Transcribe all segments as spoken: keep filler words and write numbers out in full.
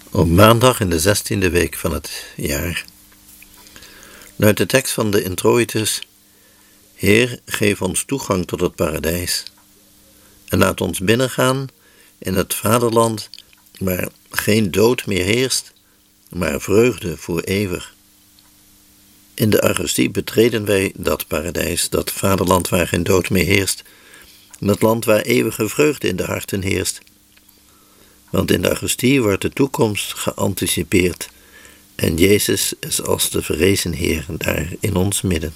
Op maandag in de zestiende week van het jaar luidt de tekst van de introitus: Heer, geef ons toegang tot het paradijs en laat ons binnengaan in het vaderland waar geen dood meer heerst, maar vreugde voor eeuwig. In de Eucharistie betreden wij dat paradijs, dat vaderland waar geen dood meer heerst, dat land waar eeuwige vreugde in de harten heerst. Want in de Eucharistie wordt de toekomst geanticipeerd en Jezus is als de verrezen Heer daar in ons midden.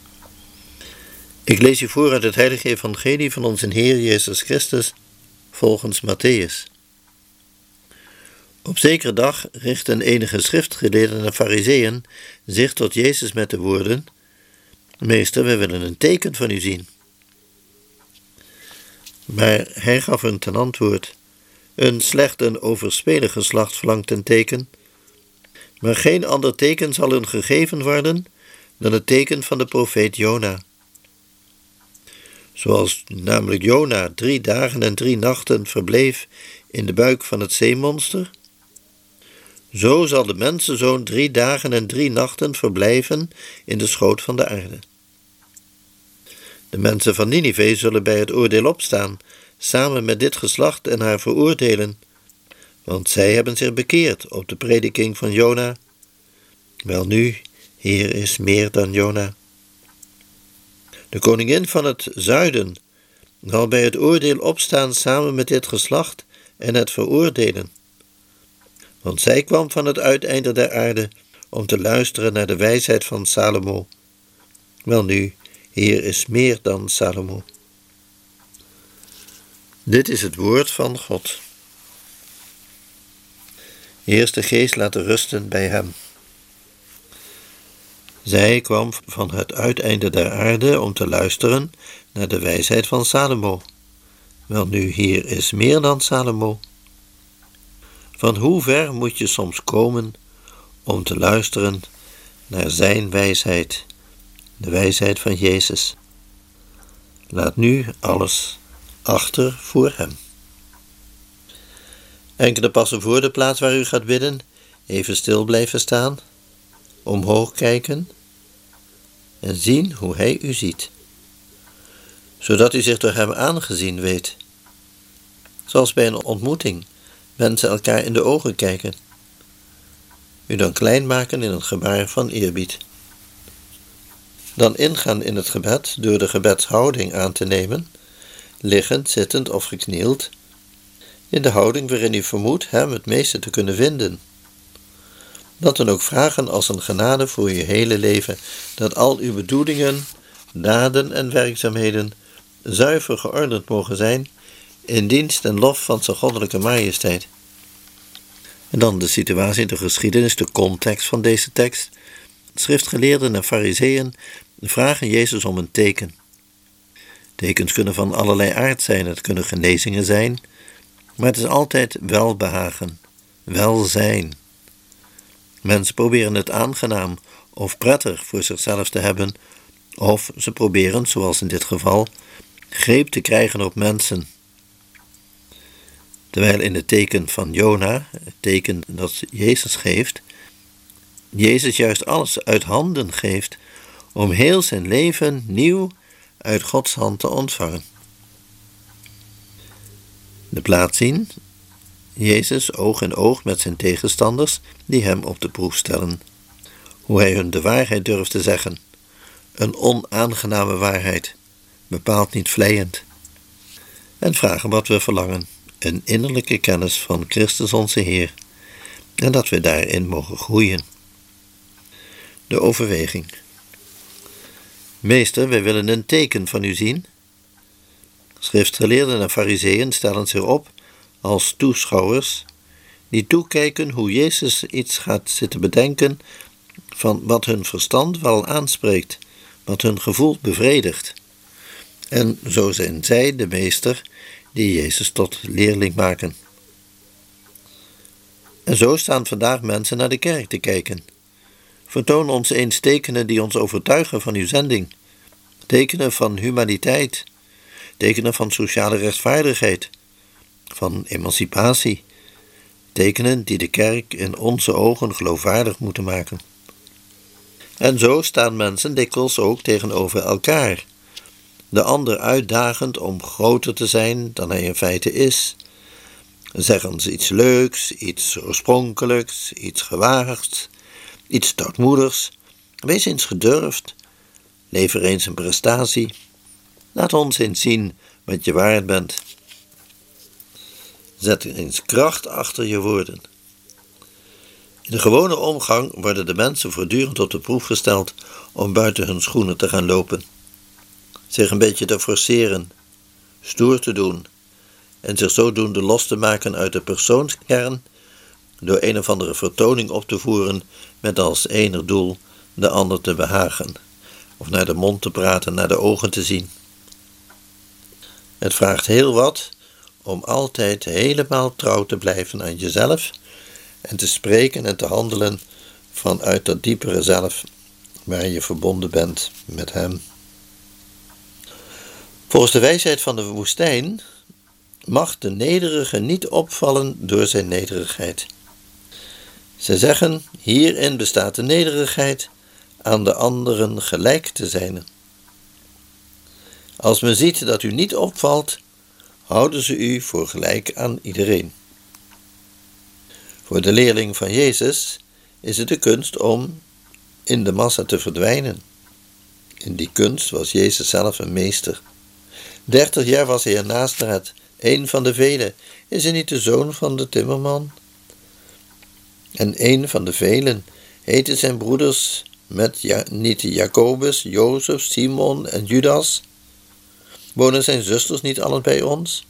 Ik lees u voor uit het heilige evangelie van onze Heer Jezus Christus volgens Matthäus. Op zekere dag richten enige schriftgeleerden en farizeeën zich tot Jezus met de woorden: Meester, wij willen een teken van u zien. Maar hij gaf hun ten antwoord: Een slecht en overspelig geslacht verlangt een teken, maar geen ander teken zal hun gegeven worden dan het teken van de profeet Jona. Zoals namelijk Jona drie dagen en drie nachten verbleef in de buik van het zeemonster, zo zal de mensenzoon drie dagen en drie nachten verblijven in de schoot van de aarde. De mensen van Ninive zullen bij het oordeel opstaan, samen met dit geslacht en haar veroordelen, want zij hebben zich bekeerd op de prediking van Jona. Welnu, hier is meer dan Jona. De koningin van het zuiden zal bij het oordeel opstaan samen met dit geslacht en het veroordelen, want zij kwam van het uiteinde der aarde om te luisteren naar de wijsheid van Salomo. Welnu, hier is meer dan Salomo. Dit is het woord van God. Eerst de geest laten rusten bij hem. Zij kwam van het uiteinde der aarde om te luisteren naar de wijsheid van Salomo. Welnu, hier is meer dan Salomo. Van hoe ver moet je soms komen om te luisteren naar zijn wijsheid, de wijsheid van Jezus? Laat nu alles achter voor hem. Enkele passen voor de plaats waar u gaat bidden, even stil blijven staan, omhoog kijken en zien hoe hij u ziet, zodat u zich door hem aangezien weet. Zoals bij een ontmoeting mensen elkaar in de ogen kijken. U dan klein maken in een gebaar van eerbied. Dan ingaan in het gebed door de gebedshouding aan te nemen, liggend, zittend of geknield, in de houding waarin u vermoedt hem het meeste te kunnen vinden. Dat dan ook vragen als een genade voor uw hele leven, dat al uw bedoelingen, daden en werkzaamheden zuiver geordend mogen zijn, in dienst en lof van zijn goddelijke majesteit. En dan de situatie, de geschiedenis, de context van deze tekst. Schriftgeleerden en farizeeën vragen Jezus om een teken. Tekens kunnen van allerlei aard zijn, het kunnen genezingen zijn, maar het is altijd welbehagen, welzijn. Mensen proberen het aangenaam of prettig voor zichzelf te hebben, of ze proberen, zoals in dit geval, greep te krijgen op mensen. Terwijl in het teken van Jona, het teken dat Jezus geeft, Jezus juist alles uit handen geeft om heel zijn leven nieuw uit Gods hand te ontvangen. De plaats zien, Jezus oog in oog met zijn tegenstanders die hem op de proef stellen. Hoe hij hun de waarheid durft te zeggen, een onaangename waarheid, bepaald niet vleiend. En vragen wat we verlangen, een innerlijke kennis van Christus onze Heer, en dat we daarin mogen groeien. De overweging. Meester, wij willen een teken van u zien. Schriftgeleerden en farizeeën stellen zich op als toeschouwers die toekijken hoe Jezus iets gaat zitten bedenken van wat hun verstand wel aanspreekt, wat hun gevoel bevredigt. En zo zijn zij de meester die Jezus tot leerling maken. En zo staan vandaag mensen naar de kerk te kijken. Vertoon ons eens tekenen die ons overtuigen van uw zending, tekenen van humaniteit, tekenen van sociale rechtvaardigheid, van emancipatie, tekenen die de kerk in onze ogen geloofwaardig moeten maken. En zo staan mensen dikwijls ook tegenover elkaar, de ander uitdagend om groter te zijn dan hij in feite is. Zeggen ze iets leuks, iets oorspronkelijks, iets gewaagds, iets stoutmoedigs. Wees eens gedurfd, lever eens een prestatie. Laat ons eens zien wat je waard bent. Zet eens kracht achter je woorden. In de gewone omgang worden de mensen voortdurend op de proef gesteld om buiten hun schoenen te gaan lopen, zich een beetje te forceren, stoer te doen en zich zodoende los te maken uit de persoonskern door een of andere vertoning op te voeren met als enig doel de ander te behagen of naar de mond te praten, naar de ogen te zien. Het vraagt heel wat om altijd helemaal trouw te blijven aan jezelf en te spreken en te handelen vanuit dat diepere zelf waar je verbonden bent met hem. Volgens de wijsheid van de woestijn mag de nederige niet opvallen door zijn nederigheid. Ze zeggen, hierin bestaat de nederigheid, aan de anderen gelijk te zijn. Als men ziet dat u niet opvalt, houden ze u voor gelijk aan iedereen. Voor de leerling van Jezus is het de kunst om in de massa te verdwijnen. In die kunst was Jezus zelf een meester. Dertig jaar was hij in Nazareth, een van de velen. Is hij niet de zoon van de timmerman? En een van de velen heten zijn broeders met ja, niet Jacobus, Jozef, Simon en Judas? Wonen zijn zusters niet allen bij ons?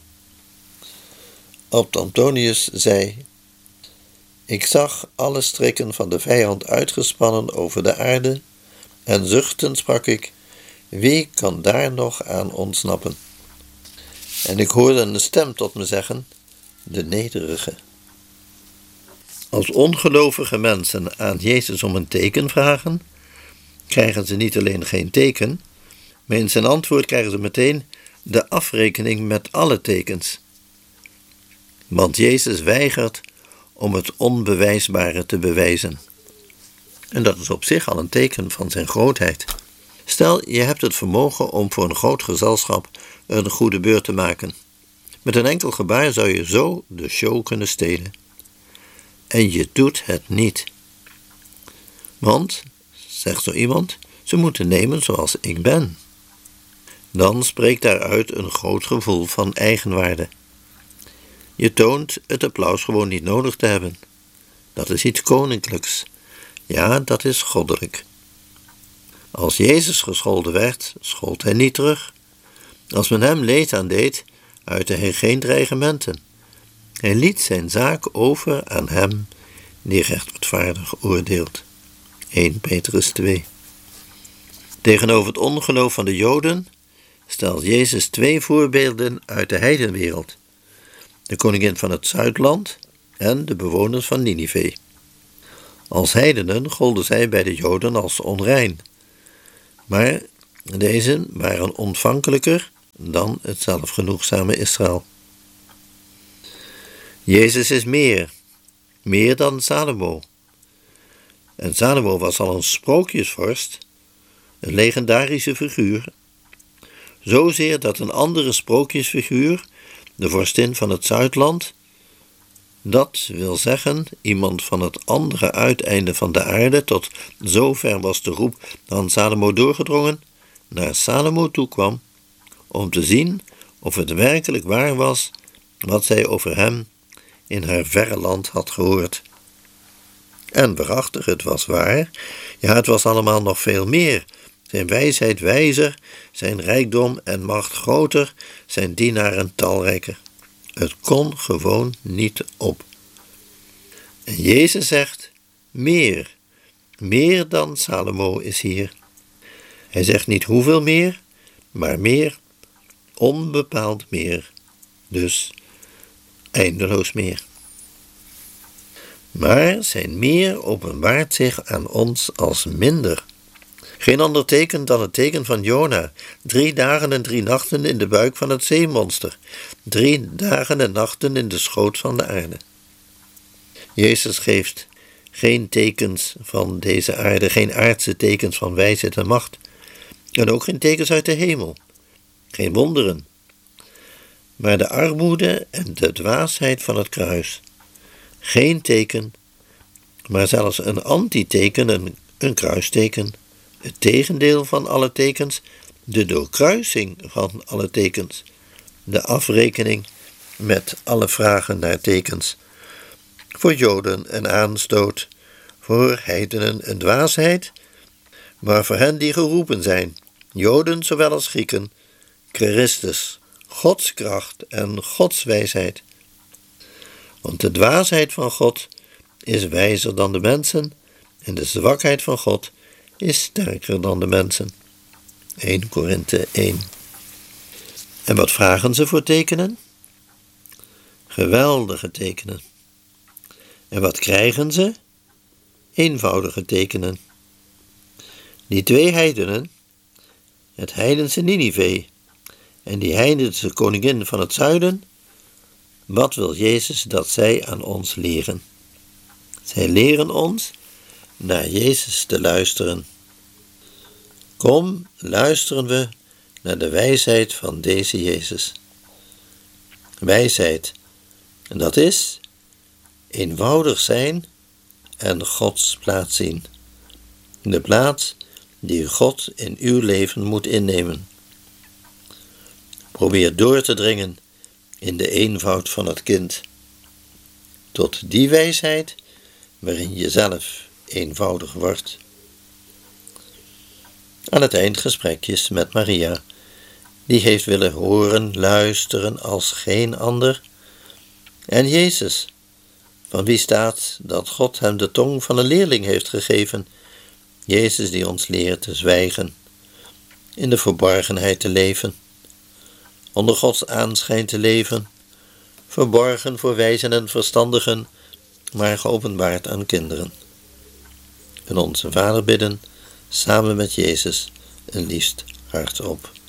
Opt Antonius zei, ik zag alle strikken van de vijand uitgespannen over de aarde, en zuchtend sprak ik, wie kan daar nog aan ontsnappen? En ik hoorde een stem tot me zeggen, de nederige. Als ongelovige mensen aan Jezus om een teken vragen, krijgen ze niet alleen geen teken, maar in zijn antwoord krijgen ze meteen de afrekening met alle tekens. Want Jezus weigert om het onbewijsbare te bewijzen. En dat is op zich al een teken van zijn grootheid. Stel, je hebt het vermogen om voor een groot gezelschap een goede beurt te maken. Met een enkel gebaar zou je zo de show kunnen stelen. En je doet het niet. Want, zegt zo iemand, ze moeten nemen zoals ik ben. Dan spreekt daaruit een groot gevoel van eigenwaarde. Je toont het applaus gewoon niet nodig te hebben. Dat is iets koninklijks. Ja, dat is goddelijk. Als Jezus gescholden werd, schold hij niet terug. Als men hem leed aandeed, uitte hij geen dreigementen. Hij liet zijn zaak over aan hem die rechtvaardig oordeelt. Eerste Petrus twee. Tegenover het ongeloof van de Joden stelt Jezus twee voorbeelden uit de heidenwereld. De koningin van het Zuidland en de bewoners van Ninive. Als heidenen golden zij bij de Joden als onrein. Maar deze waren ontvankelijker dan het zelfgenoegzame Israël. Jezus is meer, meer dan Salomo. En Salomo was al een sprookjesvorst, een legendarische figuur. Zozeer dat een andere sprookjesfiguur, de vorstin van het Zuidland, dat wil zeggen, iemand van het andere uiteinde van de aarde, tot zover was de roep aan Salomo doorgedrongen, naar Salomo toe kwam, om te zien of het werkelijk waar was wat zij over hem in haar verre land had gehoord. En waarachtig, het was waar, ja, het was allemaal nog veel meer. Zijn wijsheid wijzer, zijn rijkdom en macht groter, zijn dienaren talrijker. Het kon gewoon niet op. En Jezus zegt, meer, meer dan Salomo is hier. Hij zegt niet hoeveel meer, maar meer, onbepaald meer. Dus eindeloos meer. Maar zijn meer openbaart zich aan ons als minder. Geen ander teken dan het teken van Jona, drie dagen en drie nachten in de buik van het zeemonster, drie dagen en nachten in de schoot van de aarde. Jezus geeft geen tekens van deze aarde, geen aardse tekens van wijsheid en macht. En ook geen tekens uit de hemel. Geen wonderen. Maar de armoede en de dwaasheid van het kruis. Geen teken, maar zelfs een antiteken, een, een kruisteken. Het tegendeel van alle tekens, de doorkruising van alle tekens. De afrekening met alle vragen naar tekens. Voor Joden een aanstoot, voor heidenen een dwaasheid, maar voor hen die geroepen zijn, Joden zowel als Grieken, Christus, Gods kracht en Gods wijsheid. Want de dwaasheid van God is wijzer dan de mensen en de zwakheid van God is sterker dan de mensen. Eerste Korinthe één. En wat vragen ze voor tekenen? Geweldige tekenen. En wat krijgen ze? Eenvoudige tekenen. Die twee heidenen, het heidense Ninive en die heidense koningin van het zuiden, wat wil Jezus dat zij aan ons leren? Zij leren ons naar Jezus te luisteren. Kom, luisteren we naar de wijsheid van deze Jezus. Wijsheid, en dat is eenvoudig zijn en Gods plaats zien. De plaats die God in uw leven moet innemen. Probeer door te dringen in de eenvoud van het kind. Tot die wijsheid waarin je zelf eenvoudig wordt. Aan het eind gesprekjes met Maria, die heeft willen horen, luisteren als geen ander. En Jezus, van wie staat dat God hem de tong van een leerling heeft gegeven. Jezus die ons leert te zwijgen, in de verborgenheid te leven, onder Gods aanschijn te leven, verborgen voor wijzen en verstandigen, maar geopenbaard aan kinderen. En onze Vader bidden, samen met Jezus, een liefst hardop.